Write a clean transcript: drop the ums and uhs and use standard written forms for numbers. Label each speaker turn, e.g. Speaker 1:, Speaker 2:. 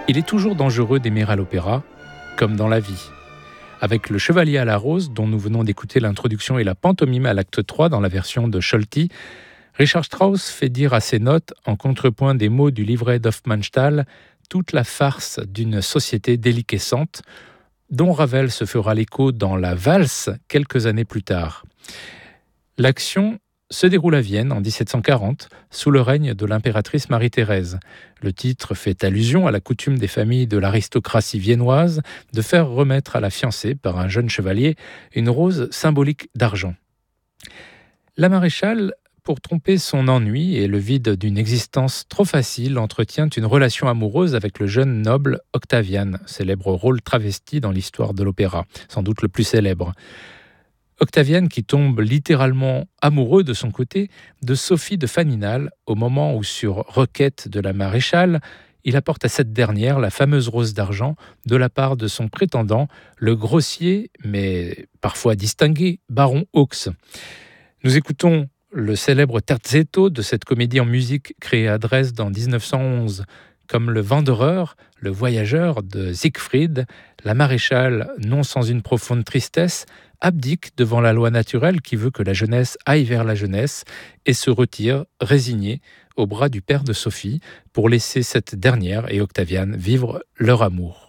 Speaker 1: Il est toujours dangereux d'aimer à l'opéra, comme dans la vie. Avec Le Chevalier à la Rose, dont nous venons d'écouter l'introduction et la pantomime à l'acte 3 dans la version de Scholti, Richard Strauss fait dire à ses notes, en contrepoint des mots du livret d'Hofmannsthal, toute la farce d'une société déliquescente, dont Ravel se fera l'écho dans La Valse quelques années plus tard. L'action se déroule à Vienne en 1740, sous le règne de l'impératrice Marie-Thérèse. Le titre fait allusion à la coutume des familles de l'aristocratie viennoise de faire remettre à la fiancée, par un jeune chevalier, une rose symbolique d'argent. La maréchale, pour tromper son ennui et le vide d'une existence trop facile, entretient une relation amoureuse avec le jeune noble Octavian, célèbre rôle travesti dans l'histoire de l'opéra, sans doute le plus célèbre. Octavian qui tombe littéralement amoureux de son côté de Sophie de Faninal au moment où, sur requête de la maréchale, il apporte à cette dernière la fameuse rose d'argent de la part de son prétendant, le grossier mais parfois distingué baron Hawks. Nous écoutons le célèbre terzetto de cette comédie en musique créée à Dresde en 1911. Comme le Wanderer, le voyageur de Siegfried, la maréchale, non sans une profonde tristesse, abdique devant la loi naturelle qui veut que la jeunesse aille vers la jeunesse et se retire, résignée, au bras du père de Sophie pour laisser cette dernière et Octavian vivre leur amour.